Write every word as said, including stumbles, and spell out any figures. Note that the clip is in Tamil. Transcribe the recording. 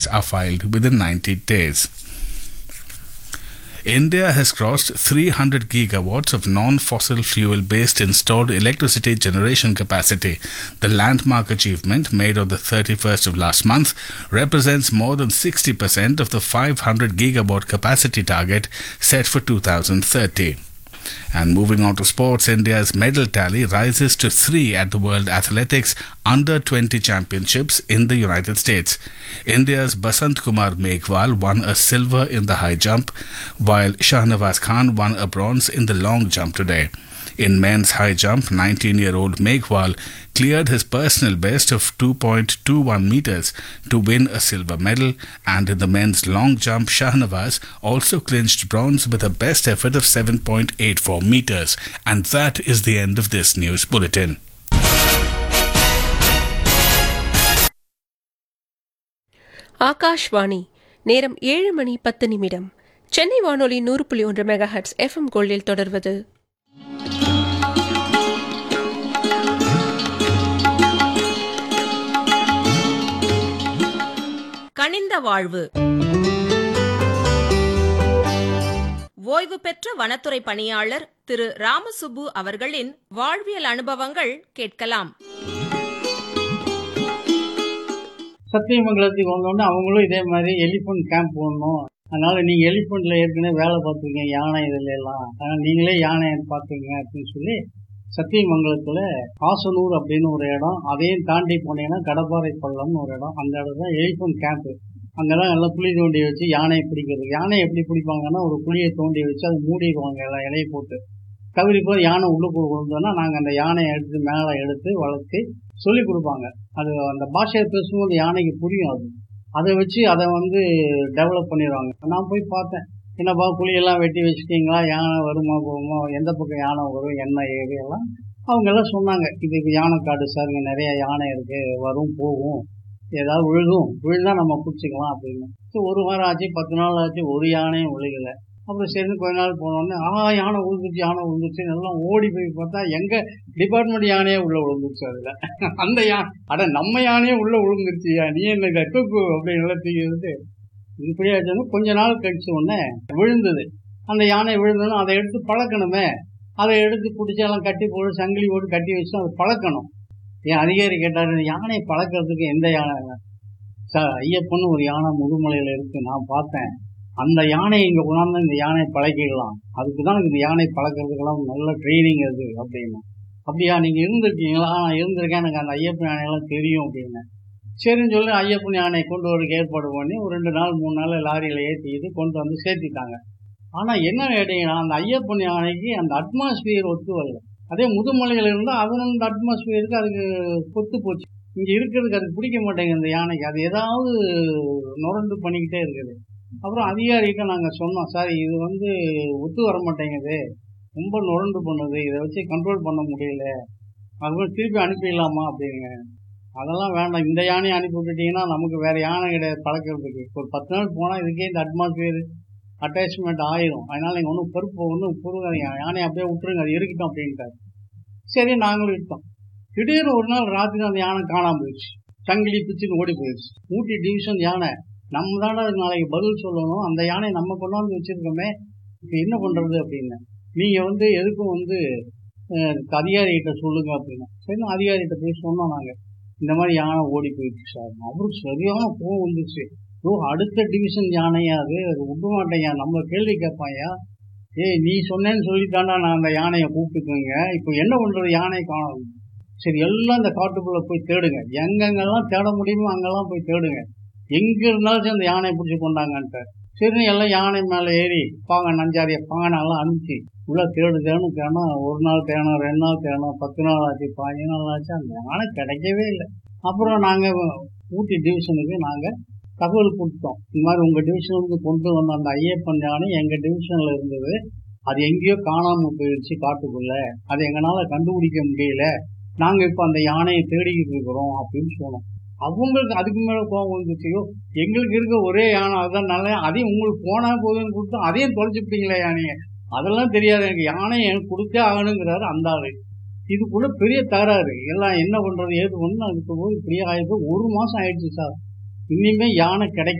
are filed within ninety days. India has crossed three hundred gigawatts of non-fossil fuel-based installed electricity generation capacity. The landmark achievement, made on the thirty-first of last month, represents more than sixty percent of the five hundred gigawatt capacity target set for two thousand thirty. And moving on to sports, India's medal tally rises to three at the World Athletics Under twenty Championships in the United States. India's Basant Kumar Meghwal won a silver in the high jump, while Shahnawaz Khan won a bronze in the long jump today. In men's high jump, nineteen-year-old Meghwal cleared his personal best of two point two one meters to win a silver medal, and in the men's long jump, Shahnawaz also clinched bronze with a best effort of seven point eight four meters. And that is the end of this news bulletin. Akashvani நேரம் ஏழு மணி பத்து நிமிடம். சென்னை வானொலி நூறு புள்ளி ஒன்று மெகா ஹெர்ட்ஸ் எஃப்எம் கோல்டில் தொடர்வது கனிந்த வாழ்வு. ஓய்வு பெற்ற வனத்துறை பணியாளர் திரு ராமசுப்பு அவர்களின் வாழ்வியல் அனுபவங்கள் கேட்கலாம். சத்தியமங்கலத்துக்கு வந்தோடனே அவங்களும் இதே மாதிரி எலிஃபண்ட் கேம்ப் போடணும், அதனால நீங்க எலிஃபண்ட்ல ஏற்கனவே வேலை பார்த்துருக்கீங்க யானை இதுல எல்லாம், அதனால நீங்களே யானை பார்த்துங்க அப்படின்னு சொல்லி சத்தியமங்கலத்துல ஆசனூர் அப்படின்னு ஒரு இடம், அதையும் தாண்டி போனீங்கன்னா கடப்பாறை பள்ளம்னு ஒரு இடம், அந்த இடம் தான் எலிஃபண்ட் கேம்ப். அங்கெல்லாம் நல்லா குழி தோண்டி வச்சு யானையை பிடிக்கிறது. யானையை எப்படி பிடிப்பாங்கன்னா ஒரு குழியை தோண்டி வச்சு அதை மூடிடுவாங்க எல்லாம் இலையை போட்டு. தவறி போய் யானை உள்ளுக்குள்ள விழுந்தோன்னா நாங்கள் அந்த யானையை எடுத்து மேலே எடுத்து வளர்த்து சொல்லி கொடுப்பாங்க. அது அந்த பாஷையை பேசும்போது யானைக்கு புரியும். அது அதை வச்சு அதை வந்து டெவலப் பண்ணிடுவாங்க. நான் போய் பார்த்தேன், என்னப்பா புளியெல்லாம் வெட்டி வச்சுட்டீங்களா, யானை வருமா போகுமா, எந்த பக்கம் யானை வரும் என்ன ஏது எல்லாம் அவங்க எல்லாம் சொன்னாங்க. இதுக்கு யானை காடு சார், இங்கே நிறைய யானை இருக்கு, வரும் போகும், ஏதாவது விழுகும், விழுந்தா நம்ம பிடிச்சிக்கலாம் அப்படின்னு. ஸோ ஒரு வாரம் ஆச்சு, பத்து நாள் ஆச்சு, ஒரு யானையும் விழுகலை. அப்புறம் சரி கொஞ்ச நாள் போனோடனே ஆ யானை விழுந்துச்சு யானை விழுந்துச்சு எல்லாம் ஓடி போய் பார்த்தா எங்க டிபார்ட்மெண்ட் யானையே உள்ள விழுந்துருச்சு. அதுல அந்த யா அட நம்ம யானையே உள்ள விழுந்துருச்சியா, நீ என்ன கக்கு அப்படின்னு எல்லாம் தூக்கிட்டு இப்படியே ஆச்சு. கொஞ்ச நாள் கழிச்சு உடனே விழுந்தது. அந்த யானை விழுந்ததுன்னா அதை எடுத்து பழக்கணுமே, அதை எடுத்து பிடிச்செல்லாம் கட்டி போட்டு சங்கிலி போட்டு கட்டி வச்சு அதை பழக்கணும். என் அதிகாரி கேட்டாரு, யானையை பழக்கிறதுக்கு எந்த யானை சார்? ஐயப்பன்னு ஒரு யானை முதுமலையில இருக்கு, நான் பார்த்தேன், அந்த யானையை இங்க கொண்டாந்து இந்த யானையை பழக்கிடலாம், அதுக்குதான் இந்த யானை பழக்கிறதுக்கெல்லாம் நல்ல ட்ரைனிங் அது அப்படின்னு. அப்படியா நீங்க இருந்திருக்கீங்களா? நான் இருந்திருக்கேன், எனக்கு அந்த ஐயப்பன் யானையெல்லாம் தெரியும் அப்படின்னு. சரின்னு சொல்லி ஐயப்பன் யானையை கொண்டு வரதுக்கு ஏற்பாடு பண்ணி ஒரு ரெண்டு நாள் மூணு நாள் லாரியில ஏற்றிக்கிட்டு கொண்டு வந்து சேர்த்திட்டாங்க. ஆனா என்ன கேட்டீங்கன்னா, அந்த ஐயப்பன் யானைக்கு அந்த அட்மாஸ்பியர் ஒத்து வரல. அதே முதுமலையில இருந்தா அது அந்த அட்மாஸ்பியருக்கு அதுக்கு பொத்து போச்சு. இங்க இருக்கிறதுக்கு அதுக்கு பிடிக்க மாட்டேங்குது இந்த யானைக்கு, அது ஏதாவது நுரண்டு பண்ணிக்கிட்டே இருக்குது. அப்புறம் அதிகாரிகிட்ட நாங்கள் சொன்னோம், சார் இது வந்து ஒத்து வர மாட்டேங்குது, ரொம்ப நுரண்டு பண்ணுது, இதை வச்சு கண்ட்ரோல் பண்ண முடியல, அதுவும் திருப்பி அனுப்பிடலாமா அப்படிங்க. அதெல்லாம் வேண்டாம், இந்த யானையை அனுப்பி விட்டுட்டீங்கன்னா நமக்கு வேற யானை கிடையாது பழக்கிறதுக்கு. ஒரு பத்து நாள் போனால் இதுக்கே இந்த அட்மாஸ்பியர் அட்டாச்மெண்ட் ஆயிரும், அதனால நீங்கள் ஒன்றும் பொறுப்பு ஒன்றும் பொருளாதீங்க, யானையை அப்படியே விட்டுருங்க, அது இருக்கட்டும் அப்படின்ட்டாரு. சரி நாங்களும் விட்டோம். திடீர்னு ஒரு நாள் ராத்திரி அந்த யானை காணாமல் போயிடுச்சு, சங்கிலி பிச்சுன்னு ஓடி போயிடுச்சு. ஊட்டி டிவிஷன் யானை, நம்ம தானே நாளைக்கு பதில் சொல்லணும், அந்த யானையை நம்ம கொண்டாந்து வச்சிருக்கோமே, இப்போ என்ன பண்றது அப்படின்னு. நீங்க வந்து எதுக்கும் வந்து அதிகாரிகிட்ட சொல்லுங்க அப்படின்னு. சரி அதிகாரிகிட்ட போய் சொன்னோம் நாங்க, இந்த மாதிரி யானை ஓடி போயிடுச்சு சார். அவருக்கு சரியான கோவம் வந்துச்சு. ஓ அடுத்த டிவிஷன் யானையா அது, அது விட மாட்டேங்க, நம்ம கேள்வி கேட்பாயா, ஏய் நீ சொன்னேன்னு சொல்லித்தாண்டா நான் அந்த யானையை கூப்பிட்டுக்குங்க, இப்போ என்ன பண்றது, யானை காணும். சரி எல்லாம் இந்த காட்டுக்குள்ள போய் தேடுங்க, எங்கெங்கெல்லாம் தேட முடியுமோ அங்கெல்லாம் போய் தேடுங்க, எங்க இருந்தாலும் அந்த யானையை பிடிச்சி கொண்டாங்கன்ட்டு. சரி எல்லாம் யானை மேலே ஏறி பாங்க நஞ்சாரிய பாங்கனெல்லாம் அனுப்பிச்சு உள்ள தேடு தேணும் தேணும். ஒரு நாள் தேணும், ரெண்டு நாள் தேணும், பத்து நாள் ஆச்சு, பதினஞ்சு நாள் ஆச்சு, அந்த யானை கிடைக்கவே இல்லை. அப்புறம் நாங்கள் ஊட்டி டிவிஷனுக்கு நாங்கள் தகவல் கொடுத்தோம், இந்த மாதிரி உங்கள் டிவிஷனுக்கு கொண்டு வந்த அந்த ஐயப்பன் யானை எங்கள் டிவிஷனில் இருந்தது, அது எங்கேயோ காணாமல் போயிடுச்சு காட்டுக்குள்ள, அது எங்களால் கண்டுபிடிக்க முடியல, நாங்கள் இப்போ அந்த யானையை தேடிக்கிட்டு இருக்கிறோம் அப்படின்னு சொன்னோம். அவங்களுக்கு அதுக்கு மேலே கோபம் வந்துச்சுயோ, எங்களுக்கு இருக்க ஒரே யானை அதுதான் நல்ல, அதையும் உங்களுக்கு போனா போதுன்னு கொடுத்தோம், அதையும் தொலைச்சிப்பிட்டீங்களே யானையை, அதெல்லாம் தெரியாது எனக்கு, யானையை எனக்கு கொடுத்தே ஆகணுங்கிறாரு அந்த ஆளு. இதுக்குள்ள பெரிய தகராறு, எல்லாம் என்ன பண்றது ஏது பண்ணு, அதுக்கு போய் இப்படியே ஆயிடுச்சு. ஒரு மாசம் ஆயிடுச்சு சார், இனிமே யானை கிடைக்க